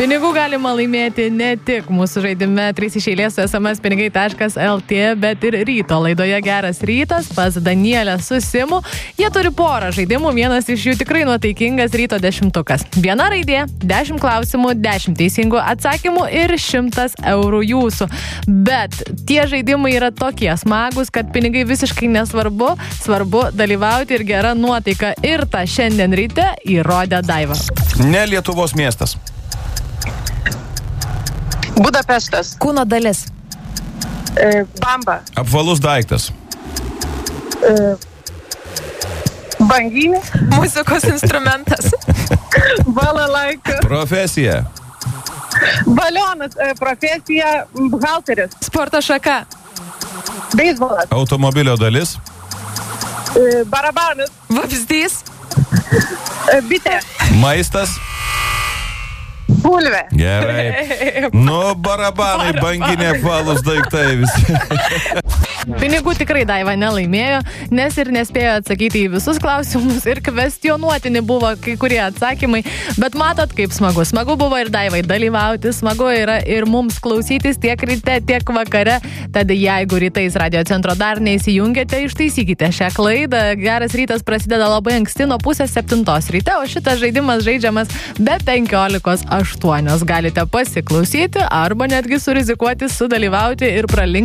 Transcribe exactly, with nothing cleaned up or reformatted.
Pinigų galima laimėti ne tik mūsų žaidime trys iš eilės su es em es pinigai taškas el tė, bet ir ryto laidoje Geras rytas pas Danielę su Simu. Jie turi porą žaidimų, vienas iš jų tikrai nuotaikingas ryto dešimtukas. Viena raidė, dešimt klausimų, dešimt teisingų atsakymų ir šimtas eurų jūsų. Bet tie žaidimai yra tokie smagus, kad pinigai visiškai nesvarbu, svarbu dalyvauti ir gera nuotaika. Ir tą šiandien ryte įrodė Daiva. Ne Lietuvos miestas. Budapeštas. Kūno dalis. E, bamba. Apvalus daiktas. E, banginė. Muzikos instrumentas. Balalaika. Profesija. Balionas. E, profesija. Buhalteris. Sporto šaka. Beisbolas. Automobilio dalis. E, barabanas. Vabzdys. E, bitė. Maistas. Bulvė. Gerai. Nu, barabanai, banginė, apvalus daiktai visi. Pinigų tikrai Daiva nelaimėjo, nes ir nespėjo atsakyti į visus klausimus ir kvestionuotini buvo kai kurie atsakymai, bet matot, kaip smagu. Smagu buvo ir Daivai dalyvauti, smagu yra ir mums klausytis tiek ryte, tiek vakare. Tad jeigu rytais Radio Centro dar neįsijungėte, ištaisykite šią klaidą. Geras rytas prasideda labai anksti nuo pusės septintos ryte, o šitas žaidimas žaidžiamas be penkiolikos aštuonios. Galite pasiklausyti arba netgi surizikuoti, sudalyvauti ir pralinkti